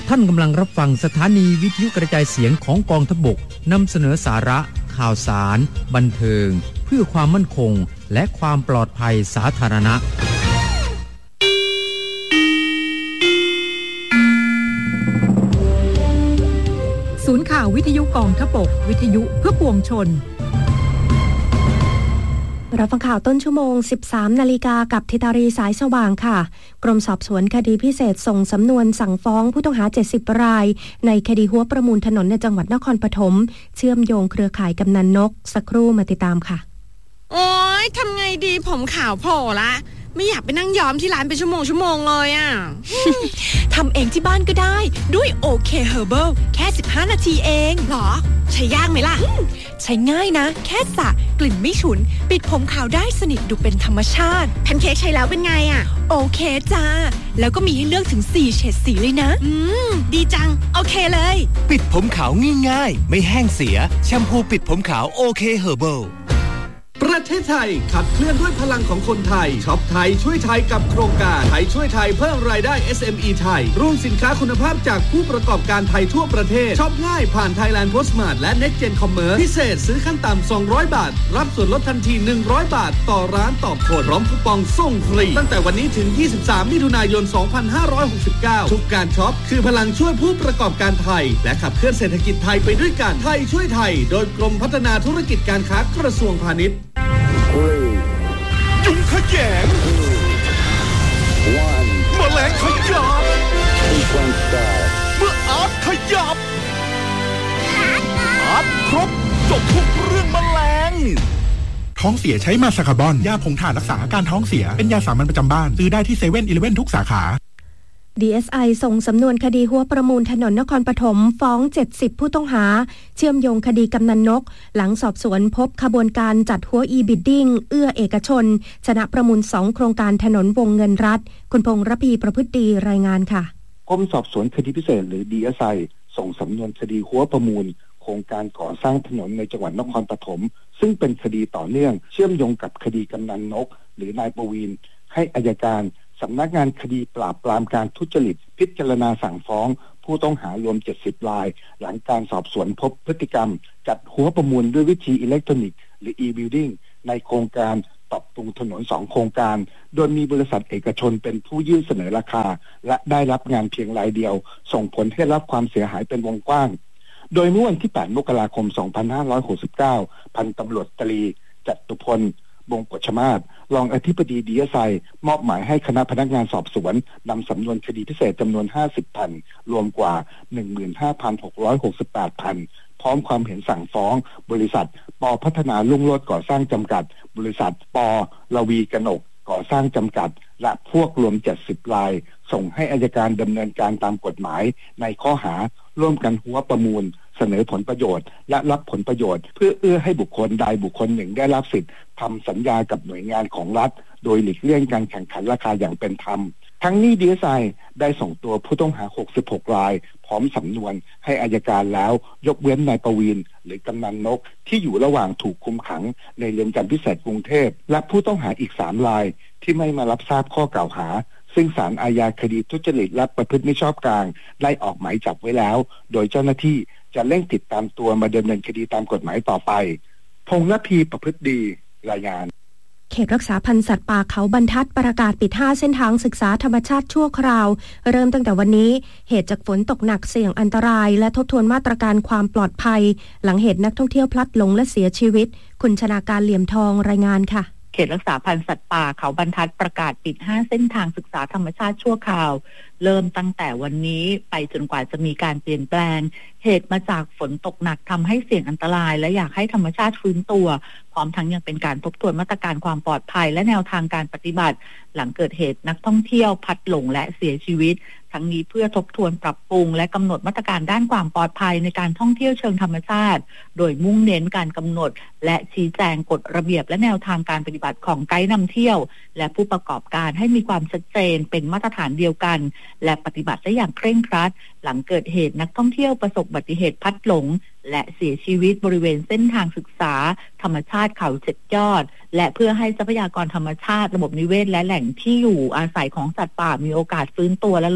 ท่านกำลังรับฟังสถานีวิทยุกระจายเสียงของกองทัพบกนำเสนอสาระข่าวสารบันเทิงเพื่อความมั่นคงและความปลอดภัยสาธารณะศูนย์ข่าววิทยุกองทัพบกวิทยุเพื่อปวงชนรับฟังข่าวต้นชั่วโมง 13 นาฬิกากับธิตารีสายสว่างค่ะกรมสอบสวนคดีพิเศษส่งสำนวนสั่งฟ้องผู้ต้องหา70รายในคดีหัวประมูลถนนในจังหวัดนครปฐมเชื่อมโยงเครือข่ายกำนันนกสักครู่มาติดตามค่ะโอ๊ยทำไงดีผมขาวโผล่ละไม่อยากไปนั่งย้อมที่ร้านเป็นชั่วโมงเลยอ่ะทำเองที่บ้านก็ได้ด้วยโอเคเฮอร์เบิลแค่15นาทีเองหรอใช้ยากไหมล่ะใช้ง่ายนะแค่สระกลิ่นไม่ฉุนปิดผมขาวได้สนิทดูเป็นธรรมชาติแพนเค้กใช้แล้วเป็นไงอ่ะโอเคจ้าแล้วก็มีให้เลือกถึง4เฉดสีเลยนะดีจังโอเคเลยปิดผมขาวง่ายๆไม่แห้งเสียแชมพูปิดผมขาวโอเคเฮอร์เบิลประเทศไทยขับเคลื่อนด้วยพลังของคนไทยช็อปไทยช่วยไทยกับโครงการไทยช่วยไทยเพิ่มรายได้ SME ไทยรวมสินค้าคุณภาพจากผู้ประกอบการไทยทั่วประเทศช็อปง่ายผ่าน Thailand Postmart และ Next Gen Commerce พิเศษซื้อขั้นต่ำ200 บาทรับส่วนลดทันที100 บาทต่อร้านต่อคนพร้อมคูปองส่งฟรีตั้งแต่วันนี้ถึง23มิถุนายน2569ทุกการช็อปคือพลังช่วยผู้ประกอบการไทยและขับเคลื่อนเศรษฐกิจไทยไปด้วยกันไทยช่วยไทยโดยกรมพัฒนาธุรกิจการค้ากระทรวงพาณิชย์ยุงขยงแมลงขยับเมื่ออาร์ตขยับอาร์ตครบจบทุกเรื่องแมลงท้องเสียใช้มาสคาร์บอนยาผงถ่านรักษาอาการท้องเสียเป็นยาสามัญประจำบ้านซื้อได้ที่7-11ทุกสาขา DSI ส่งสำนวนคดีหัวประมูลถนนนครปฐมฟ้อง70ผู้ต้องหาเชื่อมโยงคดีกำนันนกหลังสอบสวนพบขบวนการจัดหัว e-bidding เอื้อเอกชนชนะประมูล2โครงการถนนวงเงินรัฐคุณพงษ์ระพีประพฤติดีรายงานค่ะกรมสอบสวนคดีพิเศษหรือ DSI ส่งสำนวนคดีหัวประมูลโครงการก่อสร้างถนนในจังหวัดนครปฐมซึ่งเป็นคดีต่อเนื่องเชื่อมโยงกับคดีกำนันนกหรือนายประวินให้อัยการสำนักงานคดีปราบปรามการทุจริตพิจารณาสั่งฟ้องผู้ต้องหารวม70รายหลังการสอบสวนพบพฤติกรรมจัดหัวประมูลด้วยวิธีอิเล็กทรอนิกส์หรือ e-building ในโครงการปรับปรุงถนน2โครงการโดยมีบริษัทเอกชนเป็นผู้ยื่นเสนอราคาและได้รับงานเพียงรายเดียวส่งผลให้รับความเสียหายเป็นวงกว้างโดยเมื่อวันที่8มกราคม2569พันตำรวจตรีจตุพลวงศ์กฎชมาศรองอธิบดี DSI มอบหมายให้คณะพนักงานสอบสวนนำสำนวนคดีพิเศษจำนวน50แผ่นรวมกว่า 15,668 แผ่นพร้อมความเห็นสั่งฟ้องบริษัทป.พัฒนารุ่งโรจน์ก่อสร้างจำกัดบริษัทป.ลวีกนกก่อสร้างจำกัดและพวกรวม70รายส่งให้อัยการดำเนินการตามกฎหมายในข้อหาร่วมกันหัวประมูลเสนอผลประโยชน์และรับผลประโยชน์เพื่อเอื้อให้บุคคลใดบุคคลหนึ่งได้รับสิทธิ์ทำสัญญากับหน่วยงานของรัฐโดยหลีกเลี่ยงการแข่งขันราคาอย่างเป็นธรรมทั้งนี้ DSI ได้ส่งตัวผู้ต้องหา66รายพร้อมสำนวนให้อัยการแล้วยกเว้นนายประวินหรือกำนันนกที่อยู่ระหว่างถูกคุมขังในเรือนจำพิเศษกรุงเทพและผู้ต้องหาอีก3รายที่ไม่มารับทราบข้อกล่าวหาซึ่งศาลอาญาคดีทุจริตและประพฤติมิชอบกลางได้ออกหมายจับไว้แล้วโดยเจ้าหน้าที่จะเร่งติดตามตัวมาดำเนินคดีตามกฎหมายต่อไปพงษ์ณพีประพฤติดีรายงานเขตรักษาพันธุ์สัตว์ป่าเขาบรรทัดประกาศปิด5เส้นทางศึกษาธรรมชาติชั่วคราวเริ่มตั้งแต่วันนี้เหตุจากฝนตกหนักเสี่ยงอันตรายและทบทวนมาตรการความปลอดภัยหลังเหตุนักท่องเที่ยวพลัดหลงและเสียชีวิตคุณชนาการเหลี่ยมทองรายงานค่ะเขตรักษาพันธุ์สัตว์ป่าเขาบรรทัดประกาศปิด5เส้นทางศึกษาธรรมชาติชั่วคราวเริ่มตั้งแต่วันนี้ไปจนกว่าจะมีการเปลี่ยนแปลงเหตุมาจากฝนตกหนักทำให้เสี่ยงอันตรายและอยากให้ธรรมชาติฟื้นตัวพร้อมทั้งยังเป็นการทบทวนมาตรการความปลอดภัยและแนวทางการปฏิบัติหลังเกิดเหตุนักท่องเที่ยวพลัดหลงและเสียชีวิตทั้งนี้เพื่อทบทวนปรับปรุงและกำหนดมาตรการด้านความปลอดภัยในการท่องเที่ยวเชิงธรรมชาติโดยมุ่งเน้นการกำหนดและชี้แจงกฎระเบียบและแนวทางการปฏิบัติของไกด์นำเที่ยวและผู้ประกอบการให้มีความชัดเจนเป็นมาตรฐานเดียวกันและปฏิบัติได้อย่างเคร่งครัดหลังเกิดเหตุนักท่องเที่ยวประสบอุบัติเหตุพลัดหลงและเสียชีวิตบริเวณเส้นทางศึกษาธรรมชาติเขา7ยอดและเพื่อให้ทรัพยากรธรรมชาติระบบนิเวศและแหล่งที่อยู่อาศัยของสัตว์ป่ามีโอกาสฟื้นตัวและลด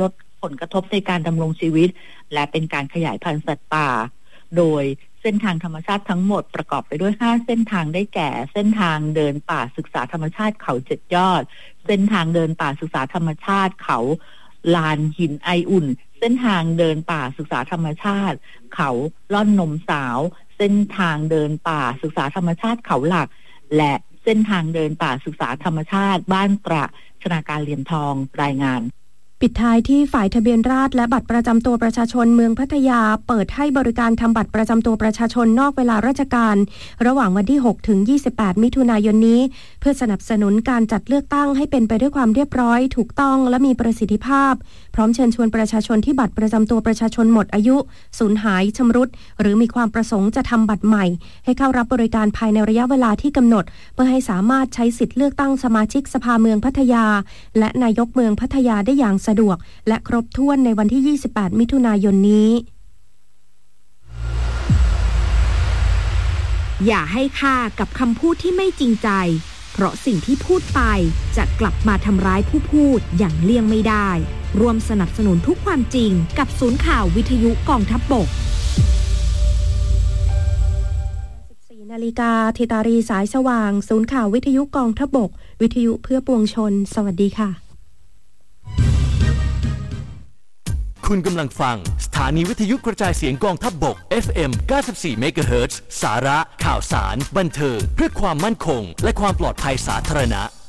ผลกระทบในการดำรงชีวิตและเป็นการขยายพันธุ์สัตว์ป่าโดยเส้นทางธรรมชาติทั้งหมดประกอบไปด้วย5เส้นทางได้แก่เส้นทางเดินป่าศึกษาธรรมชาติเขา7ยอดเส้นทางเดินป่าศึกษาธรรมชาติเขาลานหินไออุ่นเส้นทางเดินป่าศึกษาธรรมชาติเขาล่อนนมสาวเส้นทางเดินป่าศึกษาธรรมชาติเขาหลักและเส้นทางเดินป่าศึกษาธรรมชาติบ้านตระชนาการเหรียญทองรายงานปิดท้ายที่ฝ่ายทะเบียนราษฎร์และบัตรประจำตัวประชาชนเมืองพัทยาเปิดให้บริการทำบัตรประจำตัวประชาชนนอกเวลาราชการระหว่างวันที่6ถึง28มิถุนายนนี้เพื่อสนับสนุนการจัดเลือกตั้งให้เป็นไปด้วยความเรียบร้อยถูกต้องและมีประสิทธิภาพพร้อมเชิญชวนประชาชนที่บัตรประจำตัวประชาชนหมดอายุสูญหายชำรุดหรือมีความประสงค์จะทำบัตรใหม่ให้เข้ารับบริการภายในระยะเวลาที่กำหนดเพื่อให้สามารถใช้สิทธิเลือกตั้งสมาชิกสภาเมืองพัทยาและนายกเมืองพัทยาได้อย่างสะดวกและครบถ้วนในวันที่28มิถุนายนนี้อย่าให้ค่ากับคำพูดที่ไม่จริงใจเพราะสิ่งที่พูดไปจะกลับมาทำร้ายผู้พูดอย่างเลี่ยงไม่ได้ร่วมสนับสนุนทุกความจริงกับศูนย์ข่าววิทยุกองทัพบก 14 นาฬิกาธิตารีสายสว่างศูนย์ข่าววิทยุกองทัพบกวิทยุเพื่อปวงชนสวัสดีค่ะคุณกำลังฟังสถานีวิทยุกระจายเสียงกองทัพบก FM 94 เมกะเฮิรตซ์สาระข่าวสารบันเทิงเพื่อความมั่นคงและความปลอดภัยสาธารณะ